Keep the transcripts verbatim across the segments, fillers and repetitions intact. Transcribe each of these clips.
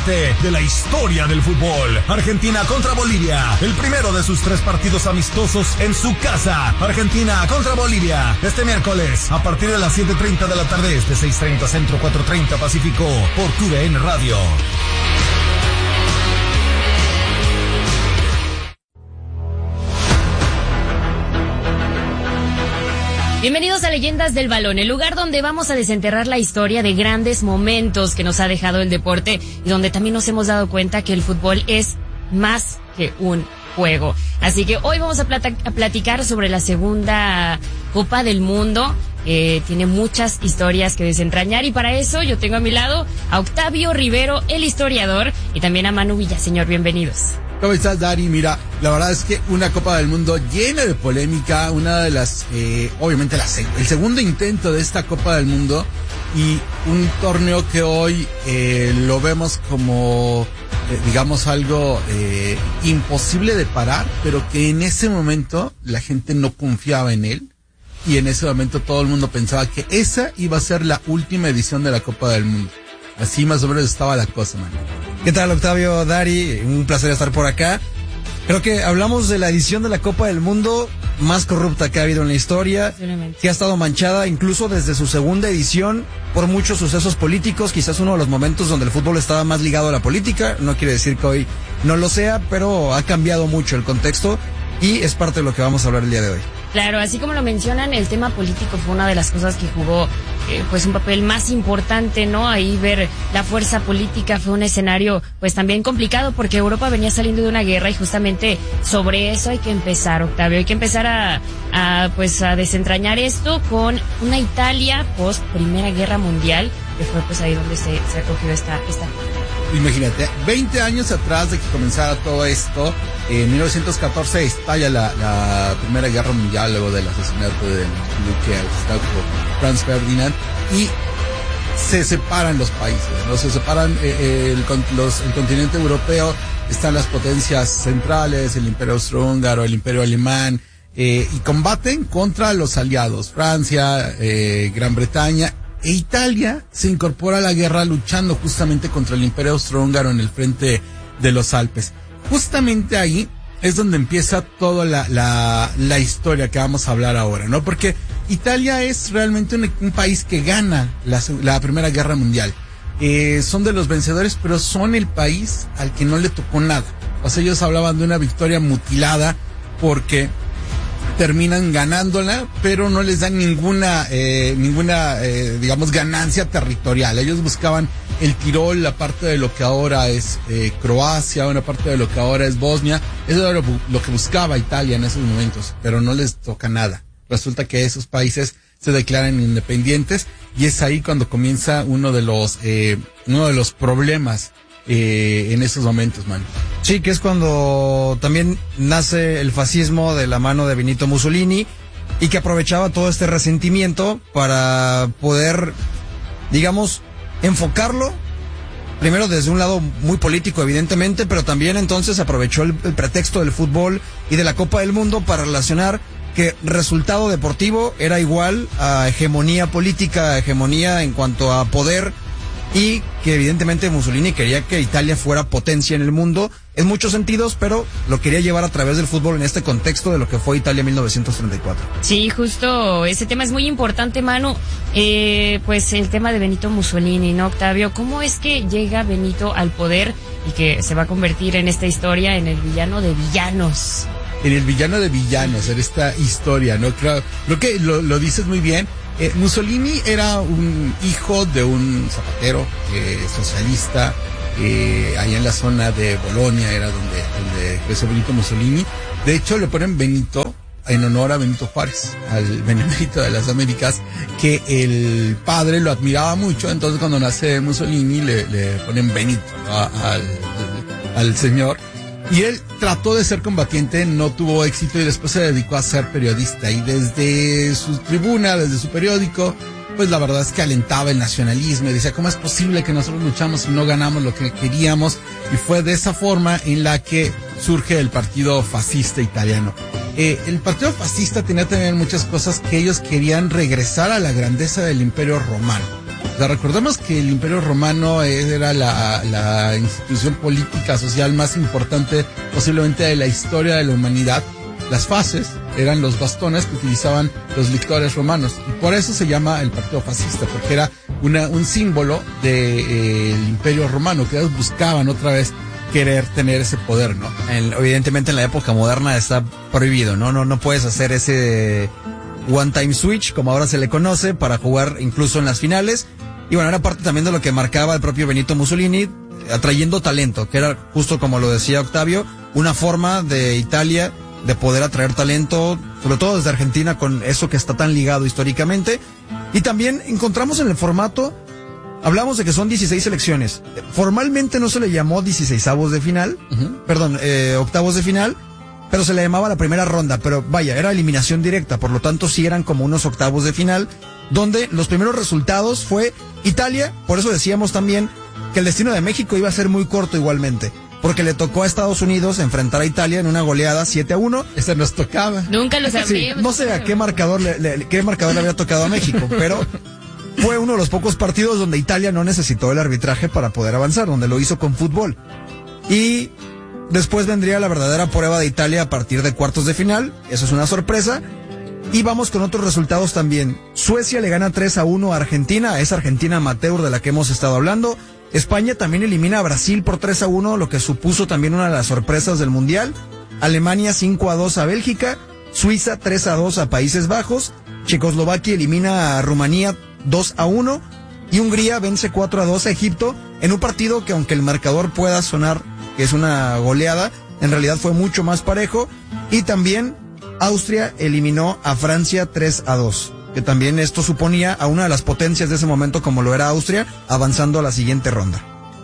parte de la historia del fútbol. Argentina contra Bolivia, el primero de sus tres partidos amistosos en su casa. Argentina contra Bolivia, este miércoles, a partir de las siete treinta de la tarde, de seis treinta Centro, cuatro treinta Pacífico, por T V N Radio. Bienvenidos a Leyendas del Balón, el lugar donde vamos a desenterrar la historia de grandes momentos que nos ha dejado el deporte y donde también nos hemos dado cuenta que el fútbol es más que un juego. Así que hoy vamos a, plata- a platicar sobre la segunda Copa del Mundo. Eh, tiene muchas historias que desentrañar y para eso yo tengo a mi lado a Octavio Rivero, el historiador, y también a Manu Villaseñor. Bienvenidos. ¿Cómo estás, Dari? Mira, la verdad es que una Copa del Mundo llena de polémica, una de las, eh, obviamente la, el segundo intento de esta Copa del Mundo y un torneo que hoy eh, lo vemos como, eh, digamos, algo eh, imposible de parar, pero que en ese momento la gente no confiaba en él y en ese momento todo el mundo pensaba que esa iba a ser la última edición de la Copa del Mundo. Así más o menos estaba la cosa, man. ¿Qué tal, Octavio, Dari? Un placer estar por acá. Creo que hablamos de la edición de la Copa del Mundo más corrupta que ha habido en la historia, que ha estado manchada incluso desde su segunda edición por muchos sucesos políticos, quizás uno de los momentos donde el fútbol estaba más ligado a la política. No quiere decir que hoy no lo sea, pero ha cambiado mucho el contexto y es parte de lo que vamos a hablar el día de hoy. Claro, así como lo mencionan, el tema político fue una de las cosas que jugó eh, pues un papel más importante, ¿no? Ahí ver la fuerza política fue un escenario pues también complicado porque Europa venía saliendo de una guerra y justamente sobre eso hay que empezar, Octavio, hay que empezar a, a pues a desentrañar esto con una Italia post Primera Guerra Mundial, que fue pues ahí donde se, se acogió esta, esta. Imagínate, veinte años atrás de que comenzara todo esto, en mil novecientos catorce estalla la, la Primera Guerra Mundial luego del asesinato de Duque asesinado por Franz Ferdinand y se separan los países, ¿no? Se separan eh, el, los, el continente europeo, están las potencias centrales, el Imperio Austrohúngaro, el Imperio Alemán, eh, y combaten contra los aliados, Francia, eh, Gran Bretaña. E Italia se incorpora a la guerra luchando justamente contra el Imperio Austrohúngaro en el frente de los Alpes. Justamente ahí es donde empieza toda la, la, la historia que vamos a hablar ahora, ¿no? Porque Italia es realmente un, un país que gana la, la Primera Guerra Mundial. Eh, son de los vencedores, pero son el país al que no le tocó nada. O sea, ellos hablaban de una victoria mutilada porque terminan ganándola, pero no les dan ninguna, eh, ninguna, eh, digamos, ganancia territorial. Ellos buscaban el Tirol, la parte de lo que ahora es eh, Croacia, una parte de lo que ahora es Bosnia. Eso era lo, lo que buscaba Italia en esos momentos, pero no les toca nada. Resulta que esos países se declaran independientes y es ahí cuando comienza uno de los, eh, uno de los problemas Eh, en esos momentos, man. Sí, que es cuando también nace el fascismo de la mano de Benito Mussolini y que aprovechaba todo este resentimiento para poder, digamos, enfocarlo primero desde un lado muy político, evidentemente, pero también entonces aprovechó el, el pretexto del fútbol y de la Copa del Mundo para relacionar que resultado deportivo era igual a hegemonía política, a hegemonía en cuanto a poder, y que evidentemente Mussolini quería que Italia fuera potencia en el mundo en muchos sentidos, pero lo quería llevar a través del fútbol en este contexto de lo que fue Italia mil novecientos treinta y cuatro. Sí, justo ese tema es muy importante, Manu. Eh, pues el tema de Benito Mussolini, ¿no, Octavio? ¿Cómo es que llega Benito al poder y que se va a convertir en esta historia en el villano de villanos? En el villano de villanos, en esta historia, ¿no? Creo, creo que lo, lo dices muy bien. Eh, Mussolini era un hijo de un zapatero eh, socialista, eh, allá en la zona de Bolonia era donde, donde creció Benito Mussolini. De hecho, le ponen Benito en honor a Benito Juárez, al benemérito de las Américas, que el padre lo admiraba mucho, entonces cuando nace Mussolini le, le ponen Benito, ¿no? al, al señor. Y él trató de ser combatiente, no tuvo éxito y después se dedicó a ser periodista. Y desde su tribuna, desde su periódico, pues la verdad es que alentaba el nacionalismo y decía, ¿cómo es posible que nosotros luchamos y no ganamos lo que queríamos? Y fue de esa forma en la que surge el partido fascista italiano. Eh, el partido fascista tenía también muchas cosas que ellos querían regresar a la grandeza del Imperio Romano. sea, recordemos que el Imperio Romano era la, la institución política, social más importante posiblemente de la historia de la humanidad. Las fases eran los bastones que utilizaban los lictores romanos y por eso se llama el partido fascista, porque era una, un símbolo del de, eh, Imperio Romano, que ellos buscaban otra vez querer tener ese poder, ¿no? El, evidentemente en la época moderna está prohibido, ¿no? No, no puedes hacer ese one time switch, como ahora se le conoce, para jugar incluso en las finales. Y bueno, era parte también de lo que marcaba el propio Benito Mussolini, atrayendo talento, que era justo como lo decía Octavio, una forma de Italia de poder atraer talento, sobre todo desde Argentina, con eso que está tan ligado históricamente. Y también encontramos en el formato, hablamos de que son dieciséis selecciones. Formalmente no se le llamó dieciseisavos de final, uh-huh. perdón, eh, octavos de final, pero se le llamaba la primera ronda, pero vaya, era eliminación directa, por lo tanto sí eran como unos octavos de final, donde los primeros resultados fue Italia, por eso decíamos también que el destino de México iba a ser muy corto igualmente, porque le tocó a Estados Unidos enfrentar a Italia en una goleada siete a uno. Esa nos tocaba. Nunca lo sabíamos. Sí, no sé a qué marcador le, le, qué marcador le había tocado a México, pero fue uno de los pocos partidos donde Italia no necesitó el arbitraje para poder avanzar, donde lo hizo con fútbol. Y después vendría la verdadera prueba de Italia a partir de cuartos de final, eso es una sorpresa. Y vamos con otros resultados también. Suecia le gana tres a uno a Argentina, esa Argentina amateur de la que hemos estado hablando. España también elimina a Brasil por tres a uno, lo que supuso también una de las sorpresas del Mundial. Alemania cinco a dos a Bélgica, Suiza tres a dos a Países Bajos, Checoslovaquia elimina a Rumanía dos a uno y Hungría vence cuatro a dos a Egipto en un partido que, aunque el marcador pueda sonar que es una goleada, en realidad fue mucho más parejo. Y también Austria eliminó a Francia tres a dos. Que también esto suponía a una de las potencias de ese momento, como lo era Austria, avanzando a la siguiente ronda.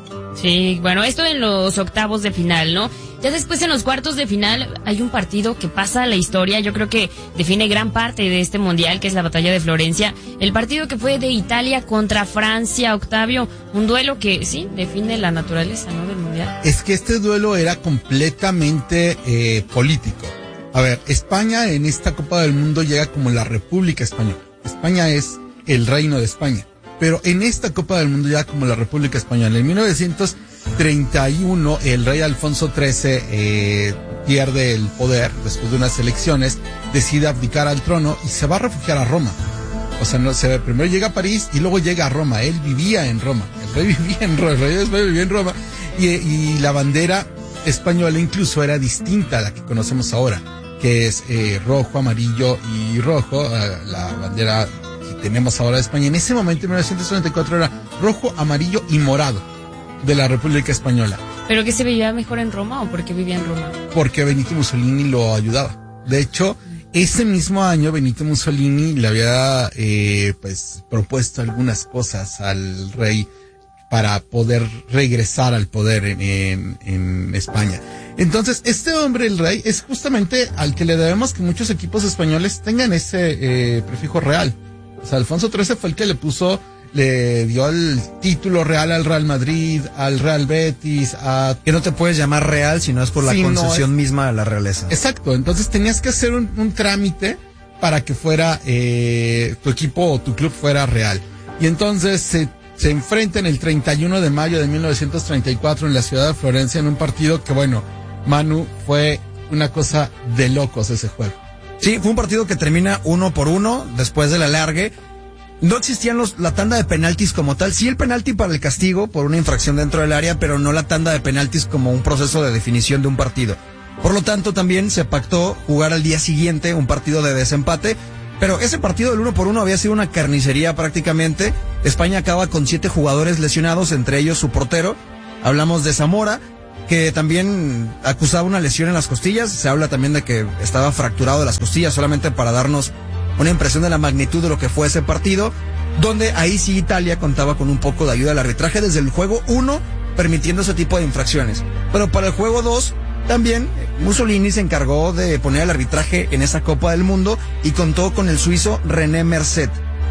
Sí, bueno, esto en los octavos de final, ¿no? Ya después en los cuartos de final hay un partido que pasa a la historia, yo creo que define gran parte de este mundial, que es la batalla de Florencia. El partido que fue de Italia contra Francia, Octavio, un duelo que sí define la naturaleza, ¿no?, del mundial. Es que este duelo era completamente eh, político. A ver, España en esta Copa del Mundo llega como la República Española. España es el reino de España. Pero en esta Copa del Mundo llega como la República Española. En mil novecientos treinta y uno, el rey Alfonso trece eh, pierde el poder después de unas elecciones, decide abdicar al trono y se va a refugiar a Roma. O sea, no se ve, primero llega a París y luego llega a Roma. Él vivía en Roma. El rey vivía en Roma. El rey después vivía en Roma. Y, y la bandera española incluso era distinta a la que conocemos ahora, que es eh, rojo, amarillo y rojo, eh, la bandera que tenemos ahora de España. En ese momento, en mil novecientos treinta y cuatro, era rojo, amarillo y morado de la República Española. ¿Pero que se veía mejor en Roma o por qué vivía en Roma? Porque Benito Mussolini lo ayudaba. De hecho, ese mismo año Benito Mussolini le había eh, pues propuesto algunas cosas al rey para poder regresar al poder en, en, en España. Entonces, este hombre, el rey, es justamente al que le debemos que muchos equipos españoles tengan ese eh, prefijo real. O sea, Alfonso trece fue el que le puso, le dio el título real al Real Madrid, al Real Betis, a... Que no te puedes llamar real si no es por la sí, concesión no es... misma de la realeza. Exacto, entonces tenías que hacer un, un trámite para que fuera, eh, tu equipo o tu club fuera real. Y entonces se... se enfrentan el treinta y uno de mayo de mil novecientos treinta y cuatro en la ciudad de Florencia en un partido que, bueno, Manu, fue una cosa de locos ese juego. Sí, fue un partido que termina uno por uno después del alargue. No existían los, la tanda de penaltis como tal. Sí, el penalti para el castigo por una infracción dentro del área, pero no la tanda de penaltis como un proceso de definición de un partido. Por lo tanto, también se pactó jugar al día siguiente un partido de desempate. Pero ese partido del uno por uno había sido una carnicería prácticamente. España acaba con siete jugadores lesionados, entre ellos su portero. Hablamos de Zamora, que también acusaba una lesión en las costillas. Se habla también de que estaba fracturado de las costillas, solamente para darnos una impresión de la magnitud de lo que fue ese partido, donde ahí sí Italia contaba con un poco de ayuda del arbitraje desde el juego uno, permitiendo ese tipo de infracciones. Pero para el juego dos, también Mussolini se encargó de poner el arbitraje en esa Copa del Mundo y contó con el suizo René Merced.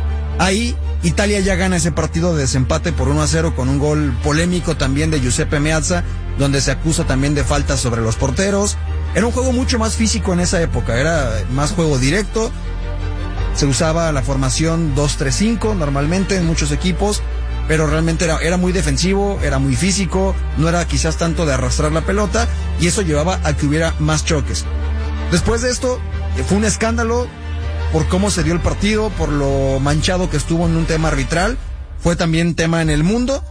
Ahí Italia ya gana ese partido de desempate por uno a cero con un gol polémico también de Giuseppe Meazza, donde se acusa también de faltas sobre los porteros. Era un juego mucho más físico en esa época, era más juego directo. Se usaba la formación dos tres cinco normalmente en muchos equipos, pero realmente era, era muy defensivo, era muy físico, no era quizás tanto de arrastrar la pelota, y eso llevaba a que hubiera más choques. Después de esto, fue un escándalo por cómo se dio el partido, por lo manchado que estuvo en un tema arbitral, fue también tema en el mundo,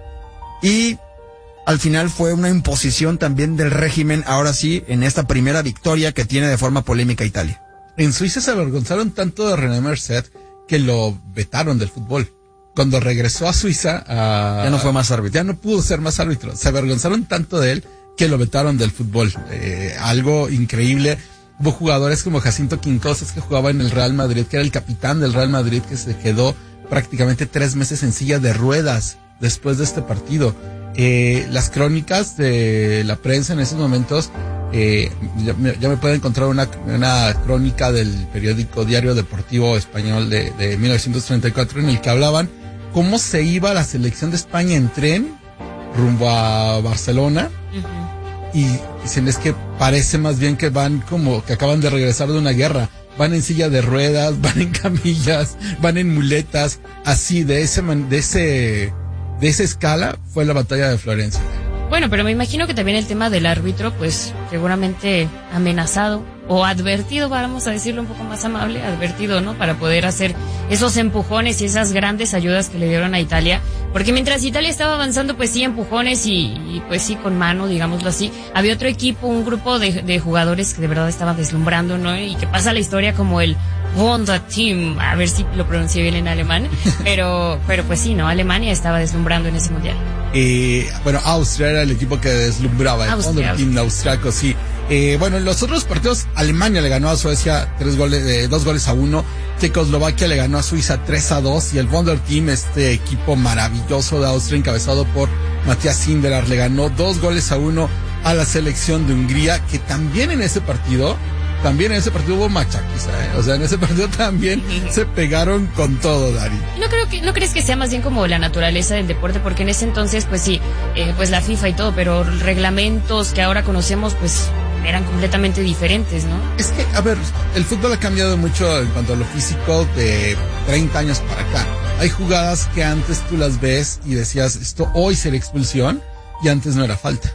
y al final fue una imposición también del régimen, ahora sí, en esta primera victoria que tiene de forma polémica Italia. En Suiza se avergonzaron tanto de René Merced que lo vetaron del fútbol. Cuando regresó a Suiza, uh, ya no fue más árbitro. Ya no pudo ser más árbitro. Se avergonzaron tanto de él que lo vetaron del fútbol. Eh, algo increíble. Hubo jugadores como Jacinto Quintosas, que jugaba en el Real Madrid, que era el capitán del Real Madrid, que se quedó prácticamente tres meses en silla de ruedas después de este partido. Eh, las crónicas de la prensa en esos momentos, eh, ya, ya me pueden encontrar una, una crónica del periódico Diario Deportivo Español de, de mil novecientos treinta y cuatro, en el que hablaban cómo se iba la selección de España en tren rumbo a Barcelona. Uh-huh. Y dicen, es que parece más bien que van como que acaban de regresar de una guerra. Van en silla de ruedas, van en camillas, van en muletas, así de ese de ese de esa escala fue la batalla de Florencia. Bueno, pero me imagino que también el tema del árbitro, pues seguramente amenazado o advertido, vamos a decirlo un poco más amable, advertido, ¿no? Para poder hacer esos empujones y esas grandes ayudas que le dieron a Italia. Porque mientras Italia estaba avanzando, pues sí, empujones y, y pues sí, con mano, digámoslo así. Había otro equipo, un grupo de, de jugadores que de verdad estaban deslumbrando, ¿no? Y que pasa la historia como el Wonder Team, a ver si lo pronuncié bien en alemán, pero, pero pues sí, ¿no? Alemania estaba deslumbrando en ese mundial. Eh, bueno, Austria era el equipo que deslumbraba, el Wonder Team austriaco, sí. Eh, bueno, en los otros partidos, Alemania le ganó a Suecia tres goles, eh, dos goles a uno. Checoslovaquia le ganó a Suiza tres a dos. Y el Wonder Team, este equipo maravilloso de Austria, encabezado por Matías Sindelar, le ganó dos goles a uno a la selección de Hungría, que también en ese partido, también en ese partido hubo machaquiza, ¿eh? O sea, en ese partido también se pegaron con todo, Dari. No creo que, ¿no crees que sea más bien como la naturaleza del deporte? Porque en ese entonces, pues sí, eh, pues la FIFA y todo, pero reglamentos que ahora conocemos, pues eran completamente diferentes, ¿no? Es que, a ver, el fútbol ha cambiado mucho en cuanto a lo físico de treinta años para acá. Hay jugadas que antes tú las ves y decías, esto hoy sería expulsión, y antes no era falta.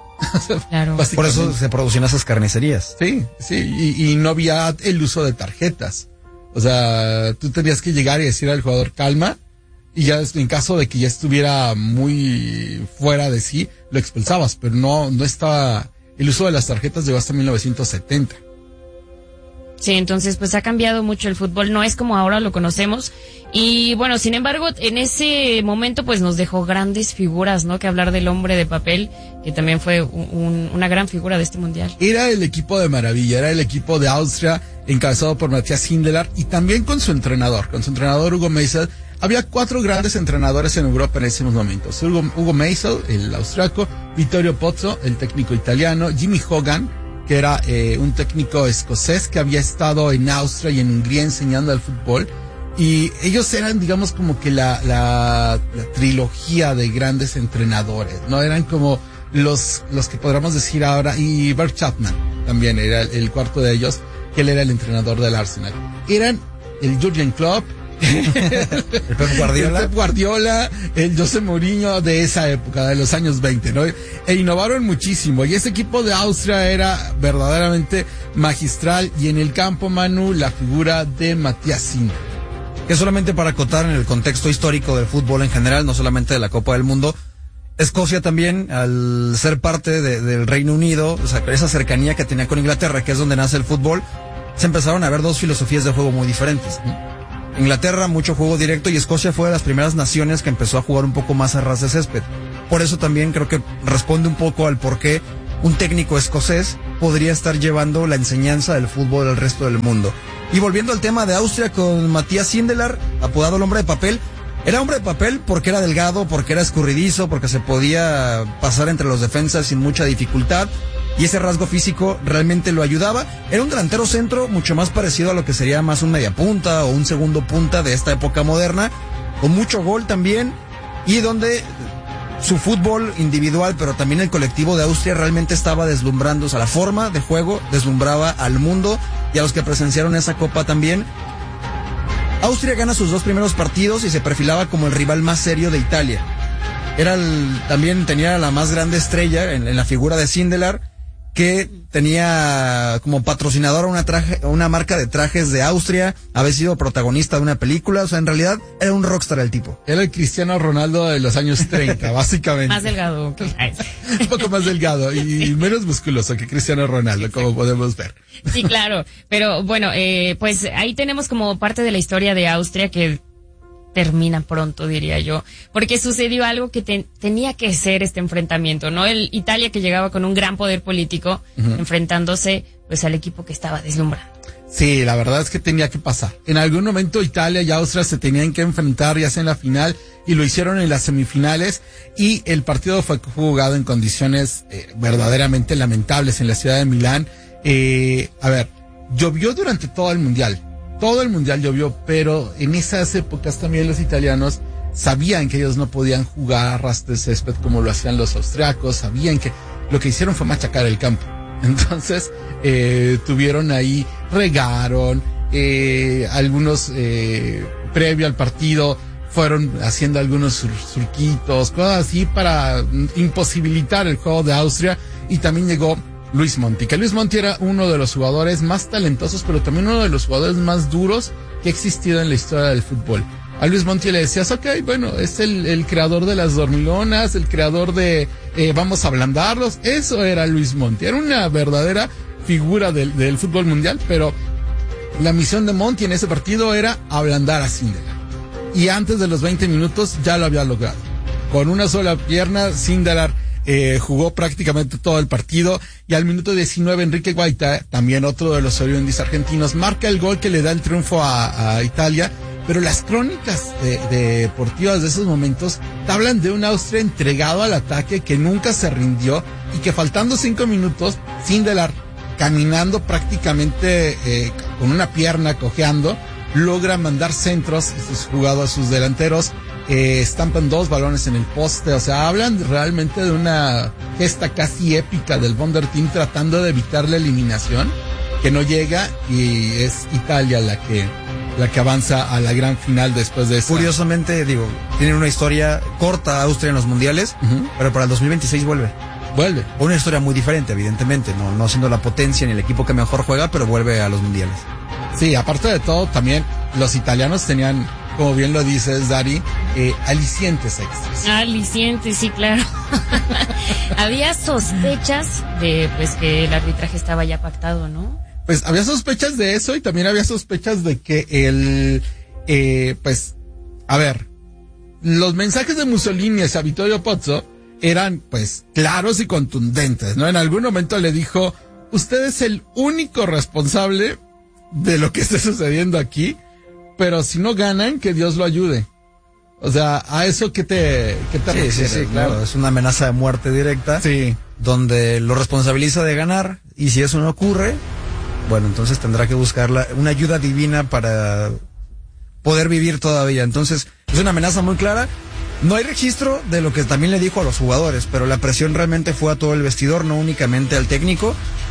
Claro. Por eso se producían esas carnicerías. Sí, sí, y, y no había el uso de tarjetas. O sea, tú tenías que llegar y decir al jugador calma, y ya en caso de que ya estuviera muy fuera de sí, lo expulsabas, pero no, no estaba. El uso de las tarjetas llegó hasta mil novecientos setenta. Sí, entonces pues ha cambiado mucho el fútbol, no es como ahora lo conocemos. Y bueno, sin embargo, en ese momento pues nos dejó grandes figuras, ¿no? Que hablar del hombre de papel, que también fue un, un, una gran figura de este mundial. Era el equipo de maravilla, era el equipo de Austria, encabezado por Matías Sindelar, y también con su entrenador, con su entrenador Hugo Meisel. Había cuatro grandes entrenadores en Europa en esos momentos. Hugo, Hugo Meisel, el austriaco, Vittorio Pozzo, el técnico italiano, Jimmy Hogan, que era eh, un técnico escocés que había estado en Austria y en Hungría enseñando al fútbol. Y ellos eran, digamos, como que la, la, la trilogía de grandes entrenadores, ¿no? Eran como los, los que podríamos decir ahora, y Bert Chapman también era el, el cuarto de ellos, que él era el entrenador del Arsenal. Eran el Jürgen Klopp, el Pep Guardiola, el Pep Guardiola, el José Mourinho de esa época, de los años veinte, ¿no? E innovaron muchísimo, y ese equipo de Austria era verdaderamente magistral, y en el campo, Manu, la figura de Matías Sindelar. Que solamente para acotar en el contexto histórico del fútbol en general, no solamente de la Copa del Mundo, Escocia también, al ser parte de, del Reino Unido, o sea, esa cercanía que tenía con Inglaterra, que es donde nace el fútbol, se empezaron a ver dos filosofías de juego muy diferentes, ¿no? Inglaterra, mucho juego directo, y Escocia fue de las primeras naciones que empezó a jugar un poco más a ras de césped. Por eso también creo que responde un poco al por qué un técnico escocés podría estar llevando la enseñanza del fútbol al resto del mundo. Y volviendo al tema de Austria con Matías Sindelar, apodado el hombre de papel, era hombre de papel porque era delgado, porque era escurridizo, porque se podía pasar entre los defensas sin mucha dificultad, y ese rasgo físico realmente lo ayudaba. Era un delantero centro mucho más parecido a lo que sería más un mediapunta o un segundo punta de esta época moderna, con mucho gol también, y donde su fútbol individual, pero también el colectivo de Austria realmente estaba deslumbrando, o sea, la forma de juego deslumbraba al mundo y a los que presenciaron esa copa también. Austria gana sus dos primeros partidos y se perfilaba como el rival más serio de Italia. Era el, también tenía la más grande estrella en, en la figura de Sindelar, que tenía como patrocinador una traje, una marca de trajes de Austria, había sido protagonista de una película, o sea, en realidad era un rockstar el tipo. Era el Cristiano Ronaldo de los años treinta, básicamente. Más delgado. Un poco más delgado y menos musculoso que Cristiano Ronaldo, como podemos ver. Sí, claro, pero bueno, eh, pues ahí tenemos como parte de la historia de Austria que termina pronto, diría yo, porque sucedió algo que te, tenía que ser este enfrentamiento, ¿no? El Italia, que llegaba con un gran poder político, uh-huh, enfrentándose pues al equipo que estaba deslumbrando. Sí, la verdad es que tenía que pasar. En algún momento Italia y Austria se tenían que enfrentar, ya sea en la final, y lo hicieron en las semifinales, y el partido fue jugado en condiciones eh, verdaderamente lamentables en la ciudad de Milán. Eh, a ver, llovió durante todo el mundial. Todo el mundial llovió, pero en esas épocas también los italianos sabían que ellos no podían jugar a ras de césped como lo hacían los austriacos, sabían que lo que hicieron fue machacar el campo. Entonces, eh, tuvieron ahí, regaron, eh, algunos, eh, previo al partido, fueron haciendo algunos sur- surquitos, cosas así para imposibilitar el juego de Austria, y también llegó Luis Monti, que Luis Monti era uno de los jugadores más talentosos, pero también uno de los jugadores más duros que ha existido en la historia del fútbol. A Luis Monti le decías, ok, bueno, es el, el creador de las dormilonas, el creador de eh, vamos a ablandarlos. Eso era Luis Monti, era una verdadera figura del, del fútbol mundial, pero la misión de Monti en ese partido era ablandar a Sindelar. Y antes de los veinte minutos ya lo había logrado. Con una sola pierna, Sindelar Eh, jugó prácticamente todo el partido, y al minuto diecinueve Enrique Guaita, también otro de los oriundis argentinos, marca el gol que le da el triunfo a, a Italia. Pero las crónicas de, de deportivas de esos momentos te hablan de un Austria entregado al ataque, que nunca se rindió, y que faltando cinco minutos, Sindelar, caminando prácticamente eh, con una pierna cojeando, logra mandar centros, y sus jugadores, sus delanteros Eh, estampan dos balones en el poste. O sea, hablan realmente de una gesta casi épica del Wonder Team tratando de evitar la eliminación, que no llega, y es Italia la que la que avanza a la gran final después de eso. Curiosamente, digo, tienen una historia corta Austria en los mundiales, uh-huh, pero para el dos mil veintiséis vuelve. Vuelve. Una historia muy diferente, evidentemente, no, no siendo la potencia ni el equipo que mejor juega, pero vuelve a los mundiales. Sí, aparte de todo, también los italianos tenían, como bien lo dices, Dari, eh, alicientes extras. Alicientes, sí, claro. Había sospechas de, pues, que el arbitraje estaba ya pactado, ¿no? Pues había sospechas de eso, y también había sospechas de que el, eh, pues, a ver, los mensajes de Mussolini hacia Vittorio Pozzo eran, pues, claros y contundentes, ¿no? En algún momento le dijo, usted es el único responsable de lo que esté sucediendo aquí, pero si no ganan, que Dios lo ayude. O sea, a eso que te, que te sí, refieres, sí, sí, ¿no? claro, es una amenaza de muerte directa. Sí. Donde lo responsabiliza de ganar, y si eso no ocurre, bueno, entonces tendrá que buscar la, una ayuda divina para poder vivir todavía. Entonces, es una amenaza muy clara. No hay registro de lo que también le dijo a los jugadores, pero la presión realmente fue a todo el vestidor, no únicamente al técnico.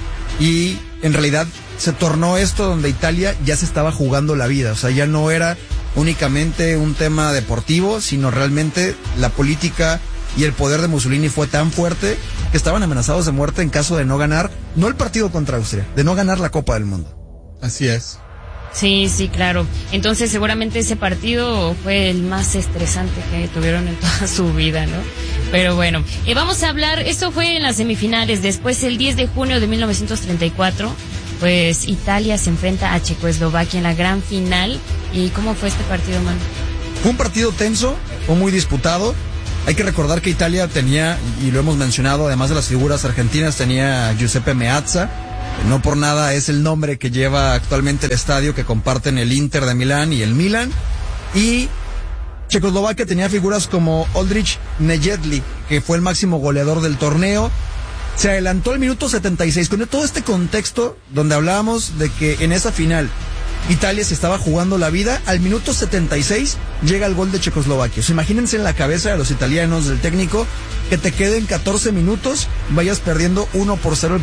Y en realidad se tornó esto donde Italia ya se estaba jugando la vida. O sea, ya no era únicamente un tema deportivo, sino realmente la política y el poder de Mussolini fue tan fuerte que estaban amenazados de muerte en caso de no ganar, no el partido contra Austria, de no ganar la Copa del Mundo. Así es. Sí, sí, claro. Entonces seguramente ese partido fue el más estresante que tuvieron en toda su vida, ¿no? Pero bueno, eh, vamos a hablar, esto fue en las semifinales. Después, el diez de junio de mil novecientos treinta y cuatro, pues Italia se enfrenta a Checoslovaquia en la gran final. ¿Y cómo fue este partido, Manu? Fue un partido tenso, fue muy disputado. Hay que recordar que Italia tenía, y lo hemos mencionado, además de las figuras argentinas, tenía a Giuseppe Meazza. No por nada es el nombre que lleva actualmente el estadio que comparten el Inter de Milán y el Milan. Y Checoslovaquia tenía figuras como Oldrich Nejedly, que fue el máximo goleador del torneo. Se adelantó al minuto setenta y seis. Con todo este contexto donde hablábamos de que en esa final Italia se estaba jugando la vida, al minuto setenta y seis llega el gol de Checoslovaquia. O sea, imagínense en la cabeza de los italianos, del técnico, que te queden catorce minutos, vayas perdiendo uno por cero